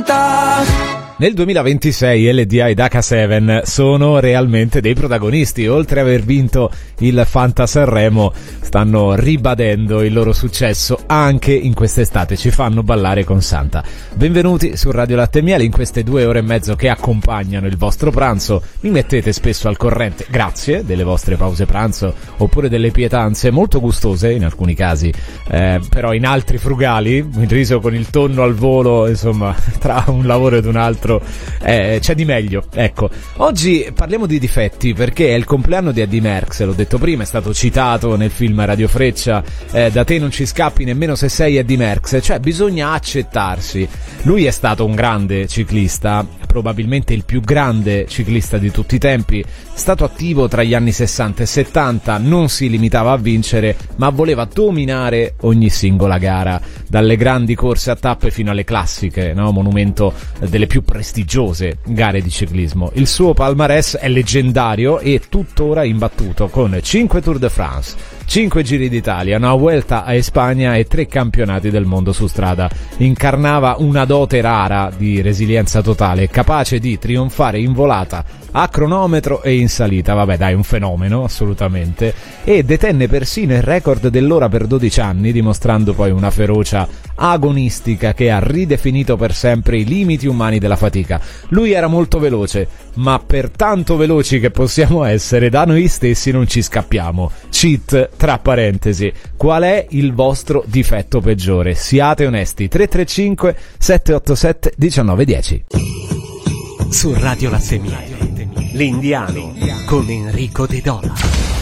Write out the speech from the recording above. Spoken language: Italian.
Santa. Nel 2026 LDA ed H7 sono realmente dei protagonisti. Oltre ad aver vinto il Fanta Sanremo, stanno ribadendo il loro successo anche in quest'estate. Ci fanno ballare con Santa. Benvenuti su Radio Latte e Miele in queste 2 ore e mezzo che accompagnano il vostro pranzo. Mi mettete spesso al corrente, grazie, delle vostre pause pranzo oppure delle pietanze molto gustose in alcuni casi, però in altri frugali, il riso con il tonno al volo, insomma, tra un lavoro ed un altro c'è di meglio. Ecco, oggi parliamo di difetti perché è il compleanno di Eddy Merckx, l'ho detto prima, è stato citato nel film Radio Freccia, da te non ci scappi nemmeno se sei Eddy Merckx, cioè bisogna accettarsi. Lui è stato un grande ciclista, probabilmente il più grande ciclista di tutti i tempi, è stato attivo tra gli anni 60 e 70, non si limitava a vincere ma voleva dominare ogni singola gara, dalle grandi corse a tappe fino alle classiche, no? Monumento delle più prestigiose gare di ciclismo. Il suo palmarès è leggendario e tuttora imbattuto, con 5 Tour de France, 5 Giri d'Italia, una Vuelta a Spagna e 3 campionati del mondo su strada. Incarnava una dote rara di resilienza totale, capace di trionfare in volata, a cronometro e in salita. Vabbè, dai, un fenomeno assolutamente, e detenne persino il record dell'ora per 12 anni, dimostrando poi una ferocia agonistica che ha ridefinito per sempre i limiti umani della fatica. Lui era molto veloce, ma per tanto veloci che possiamo essere, da noi stessi non ci scappiamo. Cheat, tra parentesi. Qual è il vostro difetto peggiore? Siate onesti. 335 787 1910. Su Radio Latte e Miele, l'Indiano con Enrico De Dona.